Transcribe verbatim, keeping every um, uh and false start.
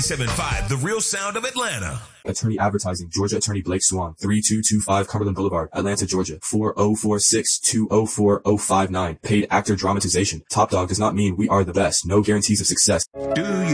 seven five, The Real Sound of Atlanta. Attorney Advertising, Georgia Attorney Blake Swan, three two two five Cumberland Boulevard, Atlanta, Georgia, four oh four six, two oh four oh five nine. Paid actor dramatization. Top Dog does not mean we are the best. No guarantees of success. Do you